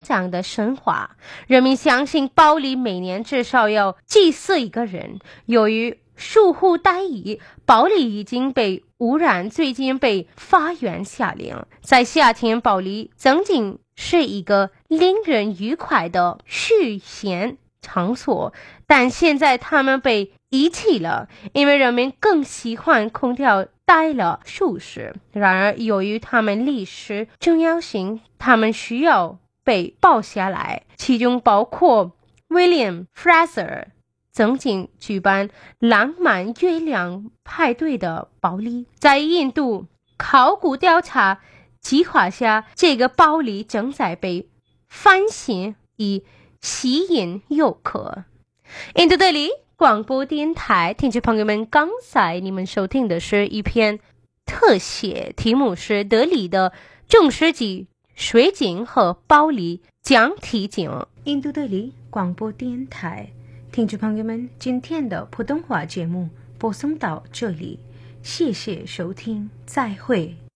长的神话。人们相信保里每年至少要祭祀一个人。由于疏忽大意，保里已经被污染，最近被法院下令。在夏天，保里曾经是一个令人愉快的休闲场所，但现在他们被遗弃了，因为人们更喜欢空调待了舒适。然而，由于他们历史重要性，他们需要被保下来，其中包括 William Fraser 曾经举办浪漫月亮派对的保里。在印度考古调查计划下，这个保里正在被翻新，以吸引游客。印度德里广播电台听众朋友们，刚才你们收听的是一篇特写，题目是德里的中世纪水井和保里讲题景。印度德里广播电台听众朋友们，今天的普通话节目播送到这里，谢谢收听，再会。